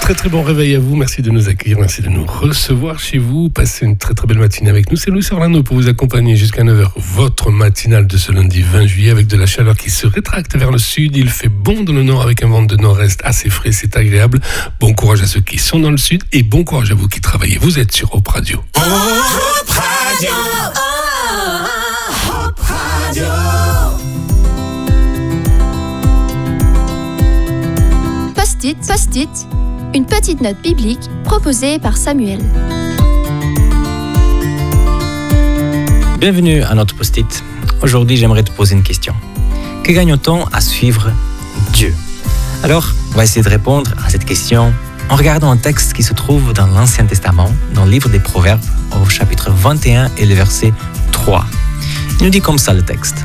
Très bon réveil à vous, merci de nous accueillir, merci de nous recevoir chez vous. Passez une très belle matinée avec nous. C'est Luis Orlando pour vous accompagner jusqu'à 9h. Votre matinale de ce lundi 20 juillet avec de la chaleur qui se rétracte vers le sud. Il fait bon dans le nord avec un vent de nord-est assez frais, c'est agréable. Bon courage à ceux qui sont dans le sud et bon courage à vous qui travaillez. Vous êtes sur Hope Radio. Hope Radio. Hope Radio. Post-it, une petite note biblique proposée par Samuel. Bienvenue à notre post-it. Aujourd'hui, j'aimerais te poser une question. Que gagne-t-on à suivre Dieu? Alors, on va essayer de répondre à cette question en regardant un texte qui se trouve dans l'Ancien Testament, dans le livre des Proverbes, au chapitre 21 et le verset 3. Il nous dit comme ça le texte.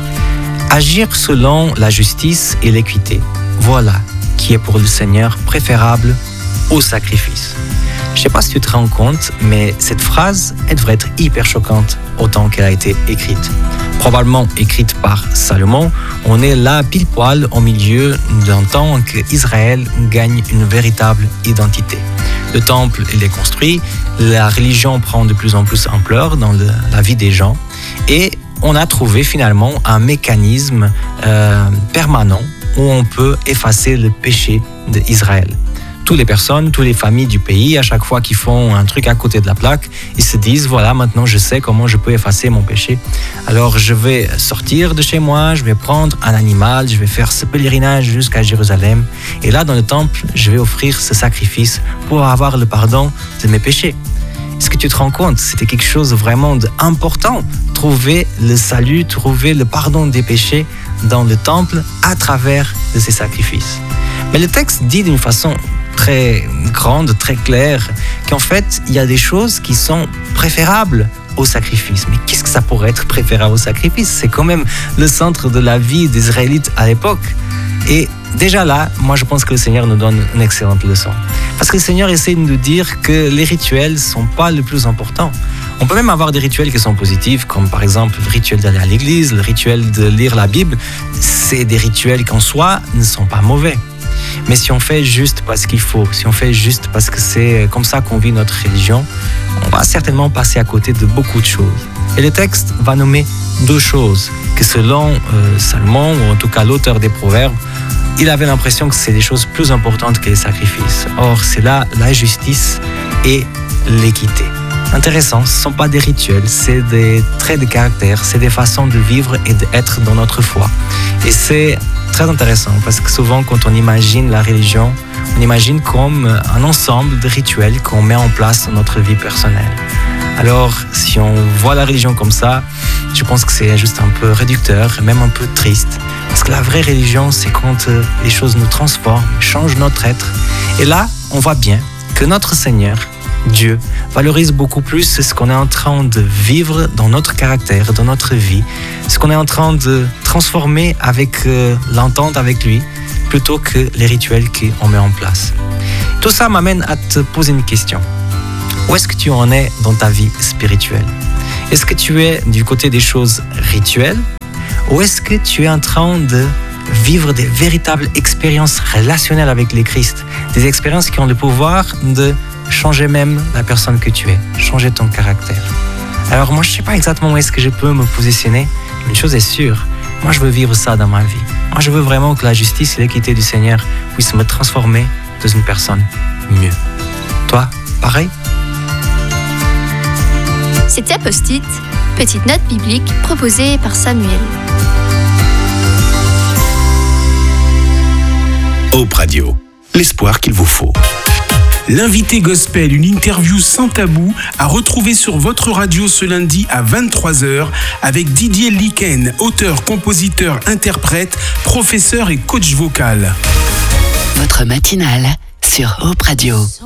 Agir selon la justice et l'équité, voilà qui est pour le Seigneur préférable au sacrifice. Je ne sais pas si tu te rends compte, mais cette phrase, elle devrait être hyper choquante au temps qu'elle a été écrite. Probablement écrite par Salomon, on est là pile poil au milieu d'un temps qu'Israël gagne une véritable identité. Le temple, il est construit, la religion prend de plus en plus ampleur dans la vie des gens et on a trouvé finalement un mécanisme permanent où on peut effacer le péché d'Israël. Toutes les personnes, toutes les familles du pays, à chaque fois qu'ils font un truc à côté de la plaque, ils se disent, voilà, maintenant je sais comment je peux effacer mon péché. Alors je vais sortir de chez moi, je vais prendre un animal, je vais faire ce pèlerinage jusqu'à Jérusalem. Et là, dans le temple, je vais offrir ce sacrifice pour avoir le pardon de mes péchés. Est-ce que tu te rends compte? C'était quelque chose vraiment d'important. Trouver le salut, trouver le pardon des péchés dans le temple à travers de ces sacrifices. Mais le texte dit d'une façon très grande, très claire, qu'en fait, il y a des choses qui sont préférables au sacrifice. Mais qu'est-ce que ça pourrait être préférable au sacrifice? C'est quand même le centre de la vie des Israélites à l'époque. Et déjà là, moi je pense que le Seigneur nous donne une excellente leçon. Parce que le Seigneur essaie de nous dire que les rituels ne sont pas le plus important. On peut même avoir des rituels qui sont positifs, comme par exemple le rituel d'aller à l'église, le rituel de lire la Bible. C'est des rituels qui en soi ne sont pas mauvais. Mais si on fait juste parce qu'il faut, si on fait juste parce que c'est comme ça qu'on vit notre religion, on va certainement passer à côté de beaucoup de choses. Et le texte va nommer deux choses que selon Salomon, ou en tout cas l'auteur des Proverbes, il avait l'impression que c'est des choses plus importantes que les sacrifices. Or, c'est là la justice et l'équité. Intéressant, ce ne sont pas des rituels, c'est des traits de caractère, c'est des façons de vivre et d'être dans notre foi. Et c'est très intéressant parce que souvent quand on imagine la religion, on imagine comme un ensemble de rituels qu'on met en place dans notre vie personnelle. Alors, si on voit la religion comme ça, je pense que c'est juste un peu réducteur, même un peu triste. Parce que la vraie religion, c'est quand les choses nous transforment, changent notre être. Et là, on voit bien que notre Seigneur, Dieu, valorise beaucoup plus ce qu'on est en train de vivre dans notre caractère, dans notre vie, ce qu'on est en train de transformer avec l'entente avec lui, plutôt que les rituels qu'on met en place. Tout ça m'amène à te poser une question. Où est-ce que tu en es dans ta vie spirituelle? Est-ce que tu es du côté des choses rituelles ou est-ce que tu es en train de vivre des véritables expériences relationnelles avec le Christ, des expériences qui ont le pouvoir de changer même la personne que tu es, changer ton caractère? Alors moi, je ne sais pas exactement où est-ce que je peux me positionner. Une chose est sûre, moi je veux vivre ça dans ma vie. Moi je veux vraiment que la justice et l'équité du Seigneur puissent me transformer dans une personne mieux. Toi, pareil? C'était Post-it, petite note biblique proposée par Samuel. Hope Radio, l'espoir qu'il vous faut. L'invité gospel, une interview sans tabou à retrouver sur votre radio ce lundi à 23h avec Didier Liken, auteur, compositeur, interprète, professeur et coach vocal. Votre matinale sur Hope Radio.